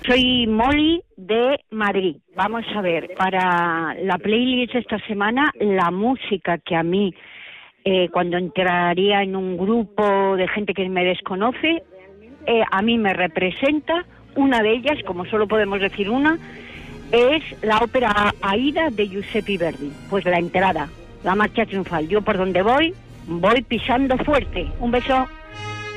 Soy Molly de Madrid. Vamos a ver, para la playlist esta semana, la música que a mí, cuando entraría en un grupo de gente que me desconoce, a mí me representa, una de ellas, como solo podemos decir una, es la ópera Aida de Giuseppe Verdi. Pues la entrada, la marcha triunfal. Yo por donde voy pisando fuerte. Un beso.